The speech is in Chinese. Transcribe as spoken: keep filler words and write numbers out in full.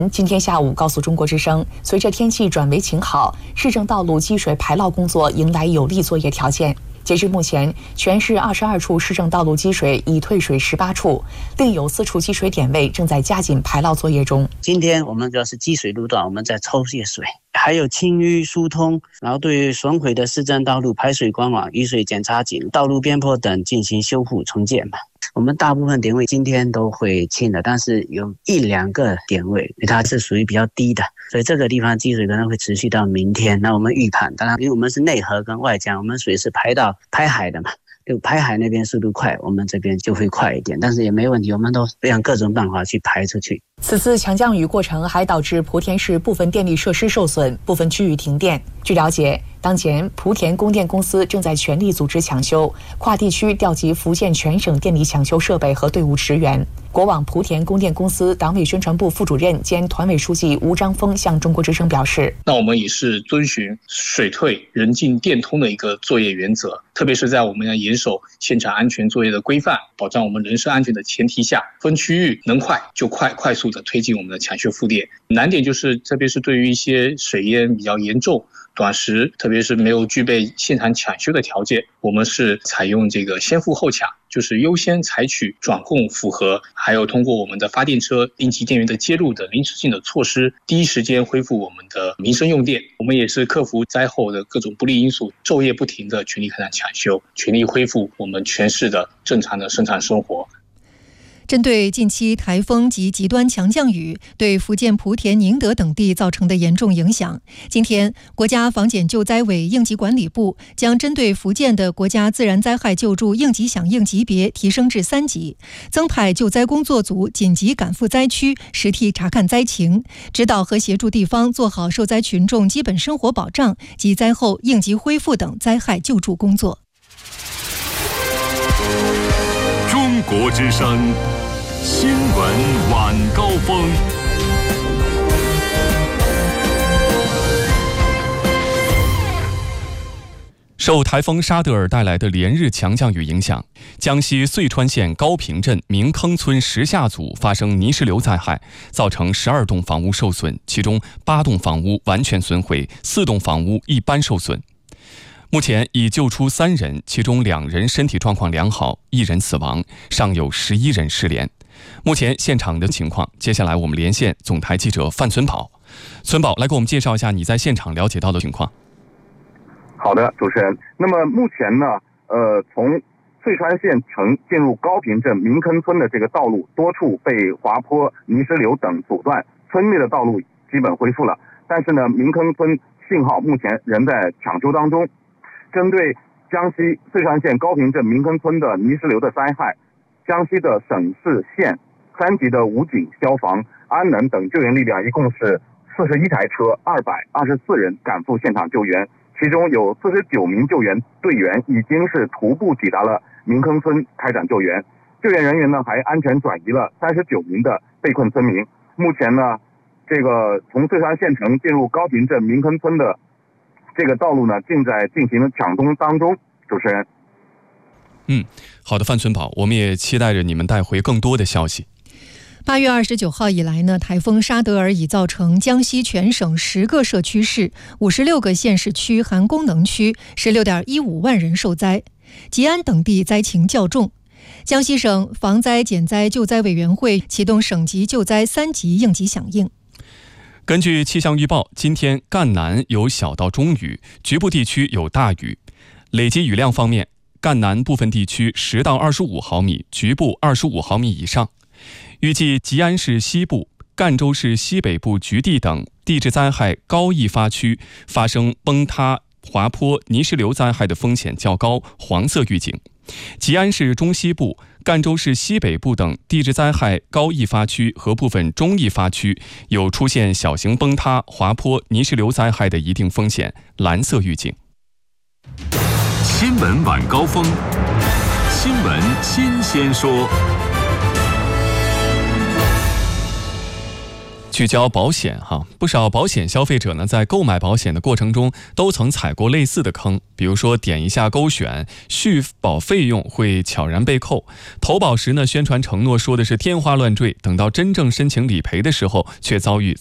今天下午，告诉中国之声，随着天气转为晴好，市政道路积水排涝工作迎来有利作业条件。截至目前，全市二十二处市政道路积水已退水十八处，另有四处积水点位正在加紧排涝作业中。 今天我们主要是积水路段，我们在抽泄水，还有清淤疏通，然后对于损毁的市政道路排水管网、雨水检查井、道路边坡等进行修复重建嘛。我们大部分点位今天都会清的，但是有一两个点位它是属于比较低的，所以这个地方积水可能会持续到明天。那我们预判，当然因为我们是内河跟外江，我们水是排到排海的嘛，就排海那边速度快，我们这边就会快一点，但是也没问题，我们都用各种办法去排出去。 此次强降雨过程还导致莆田市部分电力设施受损，部分区域停电。据了解，当前莆田供电公司正在全力组织抢修，跨地区调集福建全省电力抢修设备和队伍驰援。国网莆田供电公司党委宣传部副主任兼团委书记吴章峰向中国之声表示， 那我们也是遵循水退人进电通的一个作业原则，特别是在我们要严守现场安全作业的规范，保障我们人身安全的前提下，分区域能快就快快速的推进我们的抢修复电。难点就是特别是对于一些水淹比较严重短时，特别是没有具备现场抢修的条件，我们是采用这个先付后抢，就是优先采取转供符合，还有通过我们的发电车、应急电源的接入等临时性的措施，第一时间恢复我们的民生用电。我们也是克服灾后的各种不利因素，昼夜不停的全力开展抢修，全力恢复我们全市的正常的生产生活。 针对近期台风及极端强降雨对福建莆田、宁德等地造成的严重影响，今天国家防检救灾委应急管理部将针对福建的国家自然灾害救助应急响应级别提升至三级，增派救灾工作组紧急赶赴灾区，实地查看灾情，指导和协助地方做好受灾群众基本生活保障及灾后应急恢复等灾害救助工作。 中国之声新闻晚高峰。受台风沙德尔带来的连日强降雨影响，江西遂川县高坪镇明坑村石下组发生泥石流灾害，造成十二栋房屋受损，其中八栋房屋完全损毁，四栋房屋一般受损。目前已救出三人，其中两人身体状况良好，一人死亡，尚有十一人失联。目前现场的情况，接下来我们连线总台记者范存宝。存宝，来给我们介绍一下你在现场了解到的情况。 好的，主持人。那么目前呢，呃，从遂川县城进入高坪镇明坑村的这个道路，多处被滑坡、泥石流等阻断，村内的道路基本恢复了。但是呢，明坑村信号目前仍在抢修当中。针对江西遂川县高坪镇明坑村的泥石流的灾害，江西的省市县三级的武警、消防、安能等救援力量一共是四十一台车、二百二十四人赶赴现场救援，其中有四十九名救援队员已经是徒步抵达了明坑村开展救援。救援人员呢还安全转移了三十九名的被困村民。目前呢，这个从遂川县城进入高坪镇明坑村的这个道路呢，正在进行抢通当中。主持人， 嗯，好的，范存宝，我们也期待着你们带回更多的消息。 八月二十九号以来呢，台风沙德尔已造成江西全省十个社区市、五十六个县市区含功能区十六点一五万人受灾，吉安等地灾情较重。江西省防灾减灾救灾委员会启动省级救灾三级应急响应。 根据气象预报，今天赣南有小到中雨，局部地区有大雨。累计雨量方面，赣南部分地区十到二十五毫米，局部二十五毫米以上。预计吉安市西部、赣州市西北部局地等地质灾害高易发区发生崩塌、滑坡、泥石流灾害的风险较高，黄色预警。吉安市中西部、赣州市西北部等地质灾害高易发区和部分中易发区有出现小型崩塌、滑坡、泥石流灾害的一定风险，蓝色预警。 新闻晚高峰，新闻新鲜说。 聚焦保险哈，不少保险消费者呢，在购买保险的过程中都曾踩过类似的坑，比如说点一下勾选，续保费用会悄然被扣；投保时呢，宣传承诺说的是天花乱坠，等到真正申请理赔的时候，却遭遇